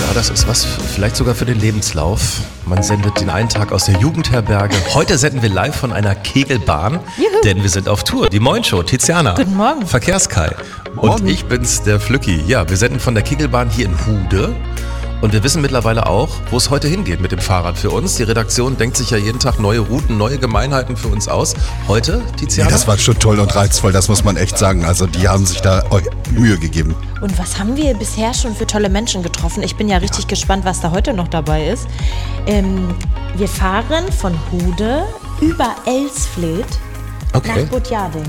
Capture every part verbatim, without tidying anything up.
Ja, das ist was vielleicht sogar für den Lebenslauf. Man sendet den einen Tag aus der Jugendherberge. Heute senden wir live von einer Kegelbahn, Juhu. denn wir sind auf Tour. Die Moin Show, Tiziana. Guten Morgen. Verkehrskai. Und ich bin's, der Flücki. Ja, wir senden von der Kegelbahn hier in Hude. Und wir wissen mittlerweile auch, wo es heute hingeht mit dem Fahrrad für uns. Die Redaktion denkt sich ja jeden Tag neue Routen, neue Gemeinheiten für uns aus. Heute, Tiziana? Nee, das war schon toll und reizvoll, das muss man echt sagen. Also die haben sich da Mühe gegeben. Und was haben wir bisher schon für tolle Menschen getroffen? Ich bin ja richtig gespannt, was da heute noch dabei ist. Ähm, wir fahren von Hude über Elsfleth Okay. nach Budjading.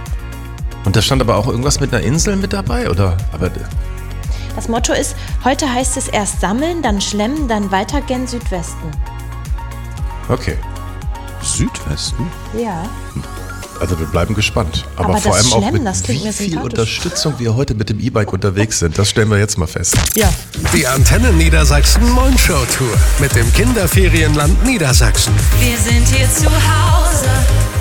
Und da stand aber auch irgendwas mit einer Insel mit dabei, oder? Aber Das Motto ist, heute heißt es erst sammeln, dann schlemmen, dann weiter gen Südwesten. okay. Südwesten? Ja. Also wir bleiben gespannt. Aber, Aber vor das allem auch Schlemmen, mit das klingt wie mir viel sympathisch. Unterstützung wir heute mit dem E-Bike unterwegs sind. Das stellen wir jetzt mal fest. Ja. Die Antenne Niedersachsen Moin Show Tour mit dem Kinderferienland Niedersachsen. Wir sind hier zu Hause.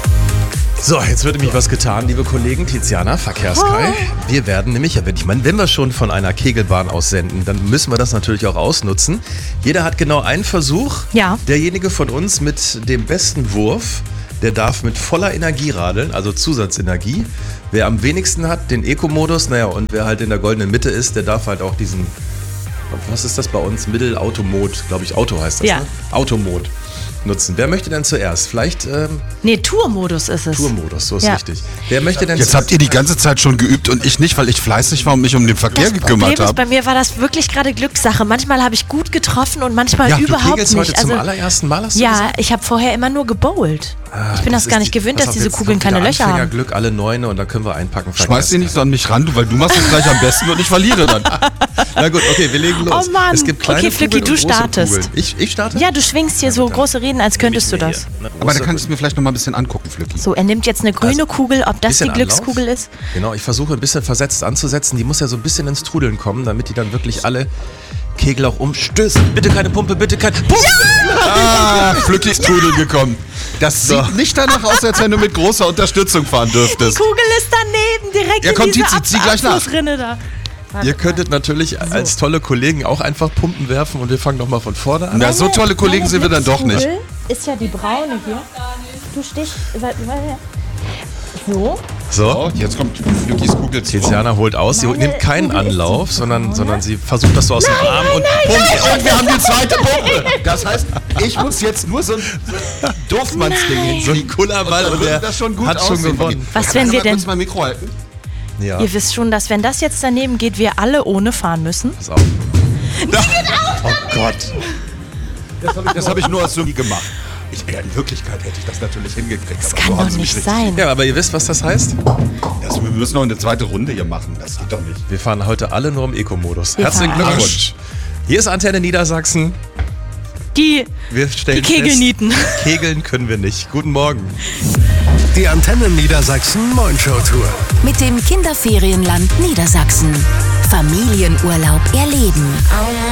So, jetzt wird nämlich was getan, liebe Kollegen. Tiziana, Verkehrskai. Wir werden nämlich, ja, wenn ich meine, wenn wir schon von einer Kegelbahn aus senden, dann müssen wir das natürlich auch ausnutzen. Jeder hat genau einen Versuch. Ja. Derjenige von uns mit dem besten Wurf, der darf mit voller Energie radeln, also Zusatzenergie. Wer am wenigsten hat, den Eco-Modus, naja, und wer halt in der goldenen Mitte ist, der darf halt auch diesen, was ist das bei uns? Mittel-Automod, glaube ich, Auto heißt das, Ja. ne? Automod nutzen. Wer möchte denn zuerst? Vielleicht ähm, Nee, Tourmodus ist es. Tourmodus, so ist Ja. richtig. Wer möchte denn Jetzt habt ihr die ganze Zeit schon geübt und ich nicht, weil ich fleißig war und mich um den Verkehr Das gekümmert Problem ist, bei habe. mir war das wirklich gerade Glückssache. Manchmal habe ich gut getroffen und manchmal Ja, du überhaupt kegelst nicht. heute zum allerersten Mal, hast du ja, gesagt? ich habe vorher immer nur gebowlt. Ah, ich bin das, ist gar nicht die- gewöhnt, pass dass auf, diese jetzt Kugeln kommt keine wieder Löcher haben. Anfängerglück, alle Neune und dann können wir einpacken. Schmeiß die nicht so an mich ran, du, weil du machst es gleich am besten und ich verliere dann. Na gut, okay, wir legen los. Oh Mann. Es gibt kleine Okay, Flücki, Kugeln du und große startest. Kugeln. Ich, ich starte? Ja, du schwingst hier so große Reden, als könntest du Nehm ich das. mir hier. Eine Aber da große- kannst du mir vielleicht noch mal ein bisschen angucken, Flücki. So, er nimmt jetzt eine grüne Also, Kugel, ob das die bisschen Anlauf. Glückskugel ist. Genau, ich versuche ein bisschen versetzt anzusetzen. Die muss ja so ein bisschen ins Trudeln kommen, damit die dann wirklich alle Kegel auch umstößen. Bitte keine Pumpe, bitte keine Pumpe! Ah, Flücki ist Trudel gekommen. Das So. sieht nicht danach aus, als wenn du mit großer Unterstützung fahren Die dürftest. Kugel ist daneben, direkt Ja, in komm, diese zieh- zieh- zieh gleich nach. Abflussrinne da. Ihr könntet natürlich als tolle Kollegen auch einfach Pumpen werfen und wir fangen nochmal von vorne an. Ja, so tolle Kollegen sind wir dann doch nicht. Glückskugel ist ja die braune hier. Du stichst... So. So, Oh, jetzt kommt Flückis Kugel zu. Tiziana holt aus. Sie Meine nimmt keinen Kugel ist die Anlauf, sondern, braune. sondern sie versucht das so aus dem Arm und Und, und wir haben die zweite Pumpe. Das heißt, ich muss jetzt nur so ein Doofmannsding so hinkriegen. ein Kullerball und Dann der würde das schon gut hat schon aussehen. gewonnen. Was, Kannst wenn du wir mal denn- kurz mein Mikro halten? Ja, Ihr wisst schon, dass wenn das jetzt daneben geht, wir alle ohne fahren müssen. pass auf. Oh Gott. Das habe ich, das hab ich nur als Symbol gemacht. Ich, ja, in Wirklichkeit hätte ich das natürlich hingekriegt. Das aber kann so haben doch sie mich nicht richtig- sein. Ja, aber ihr wisst, was das heißt? Das, wir müssen noch eine zweite Runde hier machen. Das geht doch nicht. Wir fahren heute alle nur im Eco-Modus. Wir Herzlichen fahren Glückwunsch. Hier ist Antenne Niedersachsen. Die, Wir stellen die Kegelnieten. fest, Kegeln können wir nicht. Guten Morgen. Die Antenne Niedersachsen Moin Show Tour. Mit dem Kinderferienland Niedersachsen. Familienurlaub erleben.